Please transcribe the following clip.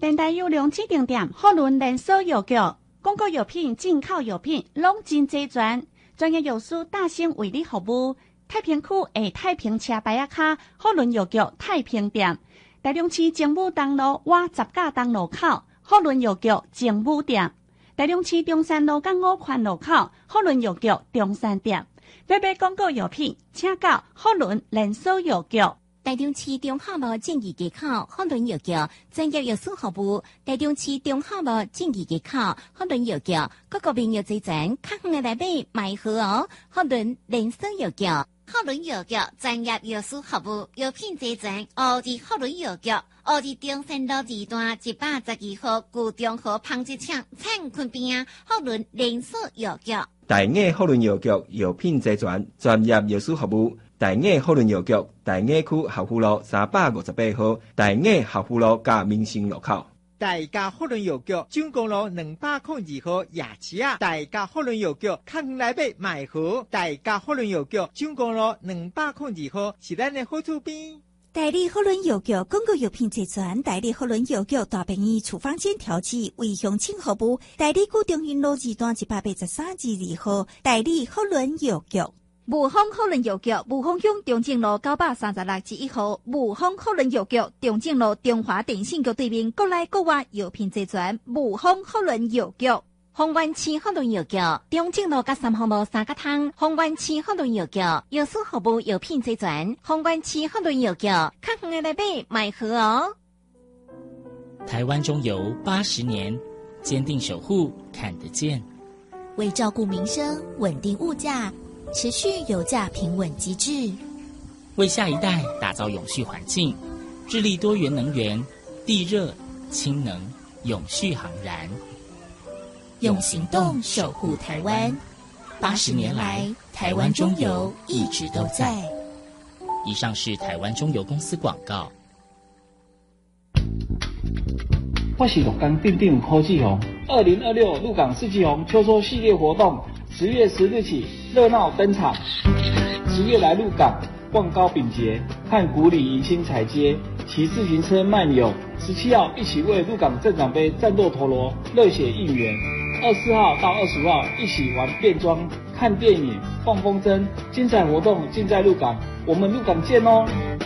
电台有量指定店，好轮连锁药局，广告药品、进口药品拢真齐全，专业药师大声为你服务。太平区的太平车牌仔卡，好轮药局太平店，台中市政府东路瓦十架东路口，好轮药局政府店，台中市中山路港5环路口，好轮药局中山店。要买广告药品，请到好轮连锁药局。 台中市中华路正义街口好轮药局专业药师服务。台中市中华路正义街口好轮药局各个病药齐全，较远的来买买好哦。好轮连锁药局，好轮药局专业药师服务，药品齐全。奥迪好轮药局，奥迪中山路二段112号旧中和纺织厂灿坤边啊，好轮连锁药局。 大雅好轮药局药品齐全，专业药师服务。大雅好轮药局，大雅区校福路358号，大雅校福路加民生路口。 大家好轮药局，蔣公路202号夜市啊！大家好轮药局，较远来买好。大家好轮药局，蔣公路202号是咱的好厝边。 代理好轮药局广告药品齐全，代理好轮药局大便宜处方间调剂为乡亲服务，代理古中云路2段183-2號，代理好轮药局。 武丰好轮药局，武丰乡中正路936-1號，武丰好轮药局，中正路中华电信局对面，国内国外药品齐全。武丰好轮药局， 丰原市好轮药局，中正路甲3號路3角通，豐原市好輪藥局，藥師服務藥品齊全。豐原市好輪藥局，較遠的來買好哦。 台灣中油80年，堅定守護，看得見。 為照顧民生，穩定物價，持續油價平穩機制， 為下一代打造永續環境，致力多元能源、地熱、氫能、永續航燃。 用行動守護台灣，80年來，台灣中油一直都在。 以上是台灣中油公司廣告。 我是鹿港定定柯志宏，2026鹿港四季红秋收系列活动10月10日起热闹登场。10月来鹿港逛糕饼节，看古里迎新彩街，骑自行车漫游。17号一起为鹿港镇长杯战斗陀螺热血应援。24号到25号一起玩变装、看电影、放风筝，精彩活动尽在鹿港，我们鹿港见哦！